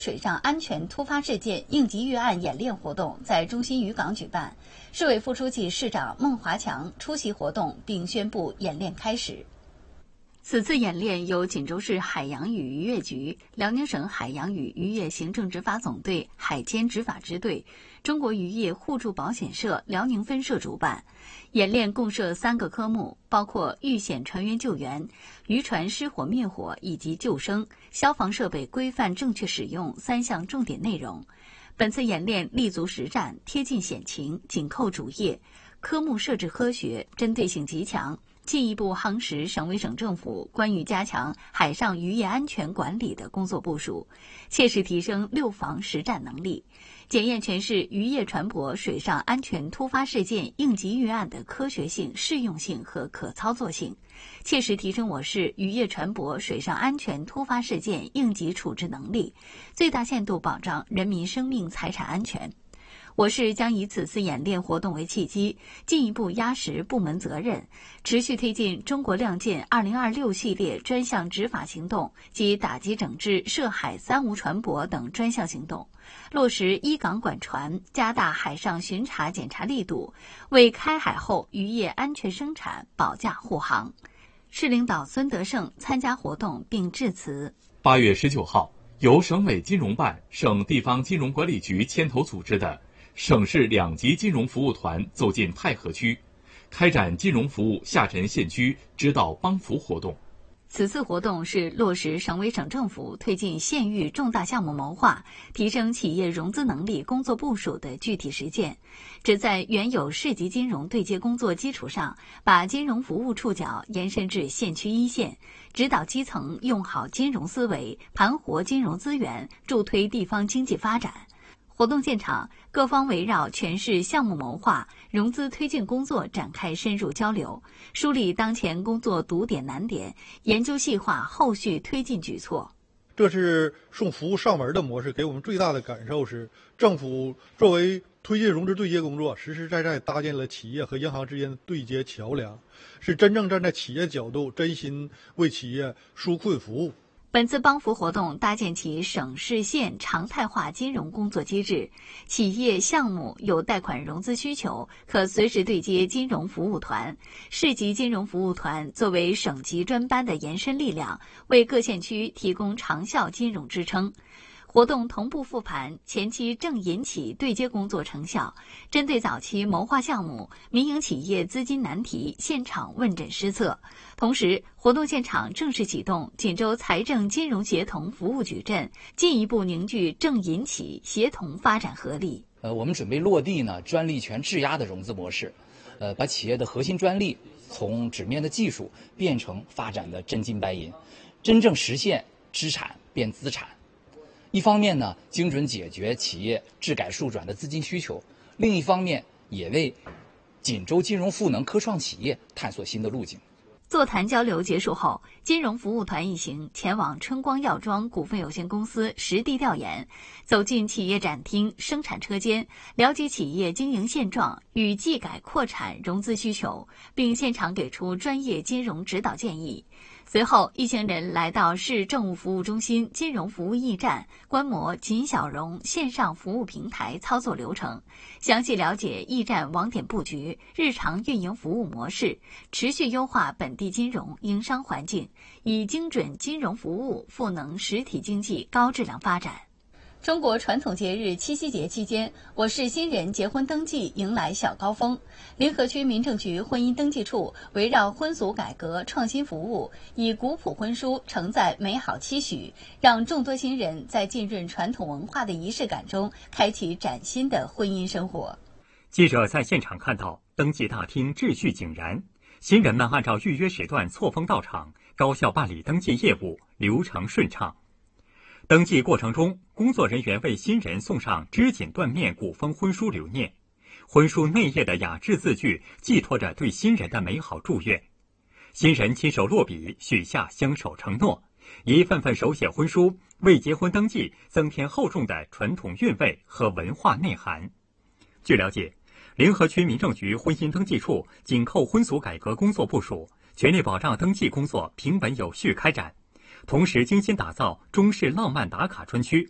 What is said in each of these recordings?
水上安全突发事件应急预案演练活动在中心渔港举办，市委副书记、市长孟华强出席活动并宣布演练开始。此次演练由锦州市海洋与渔业局、辽宁省海洋与渔业行政执法总队海监执法支队、中国渔业互助保险社辽宁分社主办。演练共设3个科目，包括遇险船员救援、渔船失火灭火以及救生、消防设备规范正确使用3项重点内容。本次演练立足实战，贴近险情，紧扣主业，科目设置科学，针对性极强，进一步夯实省委省政府关于加强海上渔业安全管理的工作部署，切实提升6防实战能力，检验全市渔业船舶水上安全突发事件应急预案的科学性、适用性和可操作性，切实提升我市渔业船舶水上安全突发事件应急处置能力，最大限度保障人民生命财产安全。我市将以此次演练活动为契机，进一步压实部门责任，持续推进中国亮剑2026系列专项执法行动及打击整治涉海三无船舶等专项行动，落实依港管船，加大海上巡查检查力度，为开海后渔业安全生产保驾护航。市领导孙德胜参加活动并致辞。 8月19号，由省委金融办、省地方金融管理局牵头组织的省市2级金融服务团走进太河区，开展金融服务下沉县区指导帮扶活动。 此次活动是落实省委省政府推进县域重大项目谋划、提升企业融资能力工作部署的具体实践，旨在原有市级金融对接工作基础上，把金融服务触角延伸至县区一线，指导基层用好金融思维，盘活金融资源，助推地方经济发展。活动现场，各方围绕全市项目谋划、融资推进工作展开深入交流，梳理当前工作堵点难点，研究细化后续推进举措。 这是送服务上门的模式，给我们最大的感受是，政府作为推进融资对接工作，实实在在搭建了企业和银行之间的对接桥梁，是真正站在企业角度，真心为企业纾困服务。 本次帮扶活动搭建起省市县常态化金融工作机制，企业项目有贷款融资需求，可随时对接金融服务团，市级金融服务团作为省级专班的延伸力量，为各县区提供长效金融支撑。活动同步复盘前期正银企对接工作成效，针对早期谋划项目、民营企业资金难题现场问诊施策。同时，活动现场正式启动锦州财政金融协同服务矩阵，进一步凝聚正银企协同发展合力。 我们准备落地专利权质押的融资模式，把企业的核心专利从纸面的技术变成发展的真金白银，真正实现资产变资产。一方面精准解决企业质改数转的资金需求，另一方面也为锦州金融赋能科创企业探索新的路径。 座谈交流结束后，金融服务团一行前往春光药妆股份有限公司实地调研，走进企业展厅、生产车间，了解企业经营现状与技改扩产融资需求，并现场给出专业金融指导建议。随后，一行人来到市政务服务中心金融服务驿站，观摩锦小融线上服务平台操作流程，详细了解驿站网点布局、日常运营服务模式，持续优化本地金融营商环境，以精准金融服务赋能实体经济高质量发展。中国传统节日七夕节期间，我市新人结婚登记迎来小高峰。临河区民政局婚姻登记处围绕婚俗改革创新服务，以古朴婚书承载美好期许，让众多新人在浸润传统文化的仪式感中，开启崭新的婚姻生活。 记者在现场看到，登记大厅秩序井然，新人们按照预约时段错峰到场，高效办理登记业务，流程顺畅。登记过程中，工作人员为新人送上织锦缎面古风婚书留念，婚书内页的雅致字句寄托着对新人的美好祝愿。新人亲手落笔，许下相守承诺，一份份手写婚书为结婚登记增添厚重的传统韵味和文化内涵。据了解，临河区民政局婚姻登记处紧扣婚俗改革工作部署，全力保障登记工作平稳有序开展，同时精心打造中式浪漫打卡专区，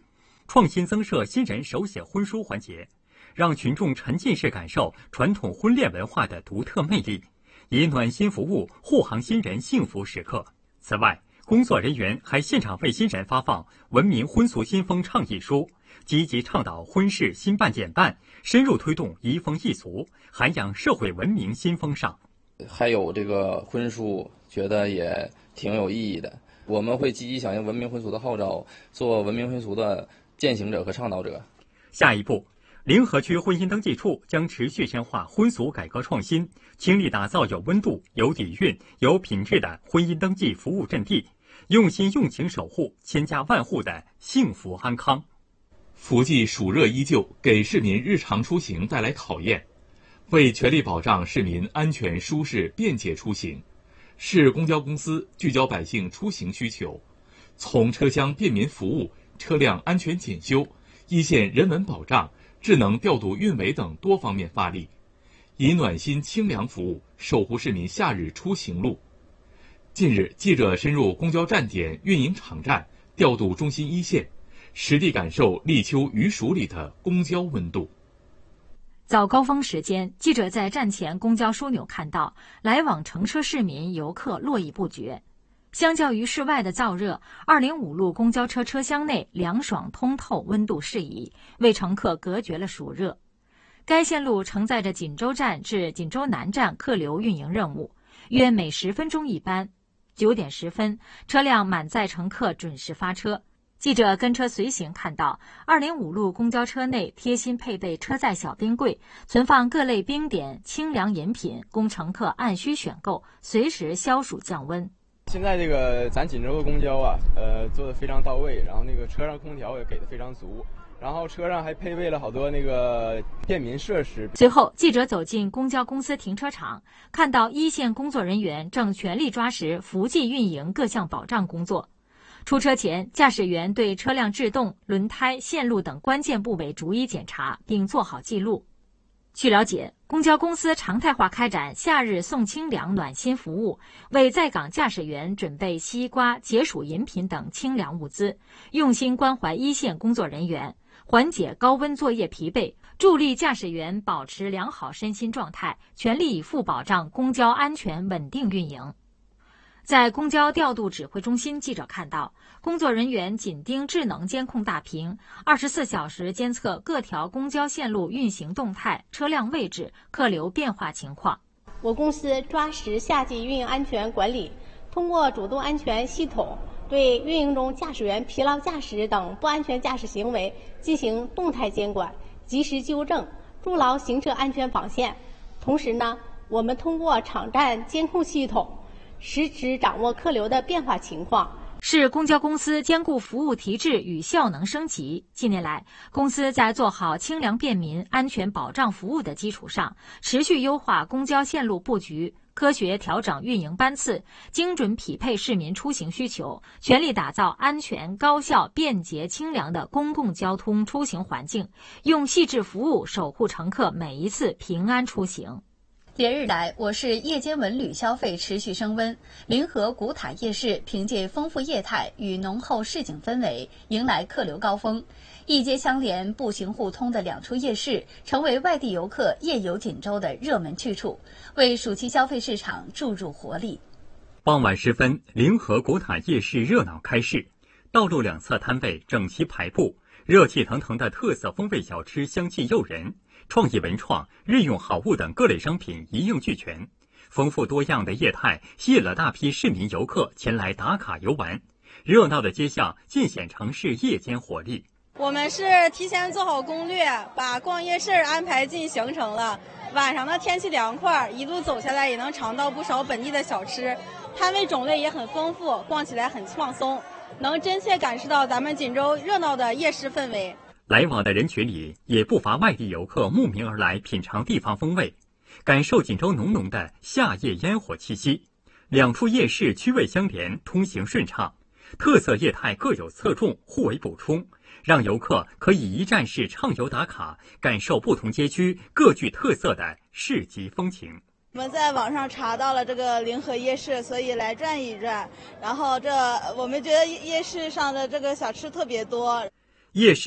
创新增设新人手写婚书环节，让群众沉浸式感受传统婚恋文化的独特魅力，以暖心服务护航新人幸福时刻。此外，工作人员还现场为新人发放文明婚俗新风倡议书，积极倡导婚事新办简办，深入推动移风易俗，涵养社会文明新风尚。 还有这个婚书，觉得也挺有意义的。我们会积极响应文明婚俗的号召，做文明婚俗的践行者和倡导者。 下一步，临河区婚姻登记处将持续深化婚俗改革创新，倾力打造有温度、有底蕴、有品质的婚姻登记服务阵地，用心用情守护千家万户的幸福安康。 福记暑热依旧，给市民日常出行带来考验。为全力保障市民安全、舒适、便捷出行，市公交公司聚焦百姓出行需求，从车厢便民服务、车辆安全检修、一线人文保障、智能调度运维等多方面发力，以暖心清凉服务守护市民夏日出行路。近日，记者深入公交站点、运营场站，调度中心一线，实地感受立秋余暑里的公交温度。 早高峰时间，记者在站前公交枢纽看到来往乘车市民游客络绎不绝。相较于室外的燥热，205路公交车车厢内凉爽通透，温度适宜，为乘客隔绝了暑热。该线路承载着锦州站至锦州南站客流运营任务，约每10分钟一班。9点10分，车辆满载乘客准时发车。记者跟车随行看到205路公交车内贴心配备车载小冰柜，存放各类冰点、清凉饮品，供乘客按需选购，随时消暑降温。 现在这个咱锦州的公交啊，做得非常到位，然后那个车上空调也给得非常足，然后车上还配备了好多那个便民设施。 随后，记者走进公交公司停车场，看到一线工作人员正全力抓实福记运营各项保障工作。出车前，驾驶员对车辆制动、轮胎、线路等关键部位逐一检查，并做好记录。据了解，公交公司常态化开展夏日送清凉暖心服务，为在岗驾驶员准备西瓜、解暑饮品等清凉物资，用心关怀一线工作人员，缓解高温作业疲惫，助力驾驶员保持良好身心状态，全力以赴保障公交安全稳定运营。在公交调度指挥中心，记者看到工作人员紧盯智能监控大屏，24小时监测各条公交线路运行动态、车辆位置、客流变化情况。 我公司抓实夏季运营安全管理，通过主动安全系统对运营中驾驶员疲劳驾驶等不安全驾驶行为进行动态监管，及时纠正，筑牢行车安全防线。同时呢，我们通过场站监控系统实时掌握客流的变化情况。 市公交公司兼顾服务提质与效能升级。近年来，公司在做好清凉便民、安全保障服务的基础上，持续优化公交线路布局，科学调整运营班次，精准匹配市民出行需求，全力打造安全、高效、便捷、清凉的公共交通出行环境，用细致服务守护乘客每一次平安出行。 连日来，我市夜间文旅消费持续升温，临河古塔夜市凭借丰富业态与浓厚市井氛围，迎来客流高峰。一街相连、步行互通的2处夜市，成为外地游客夜游锦州的热门去处，为暑期消费市场注入活力。 傍晚时分，临河古塔夜市热闹开市，道路两侧摊位整齐排布，热气腾腾的特色风味小吃香气诱人。创意文创、日用好物等各类商品一应俱全，丰富多样的业态吸引了大批市民游客前来打卡游玩。热闹的街巷尽显城市夜间活力。 我们是提前做好攻略，把逛夜市安排进行程了。晚上的天气凉快，一路走下来也能尝到不少本地的小吃，摊位种类也很丰富，逛起来很放松，能真切感受到咱们锦州热闹的夜市氛围。 来往的人群里也不乏外地游客慕名而来品尝地方风味，感受锦州浓浓的夏夜烟火气息。2处夜市区位相连，通行顺畅，特色业态各有侧重，互为补充，让游客可以一站式畅游打卡，感受不同街区各具特色的市集风情。 我们在网上查到了这个临河夜市，所以来转一转。然后我们觉得夜市上的这个小吃特别多。 夜市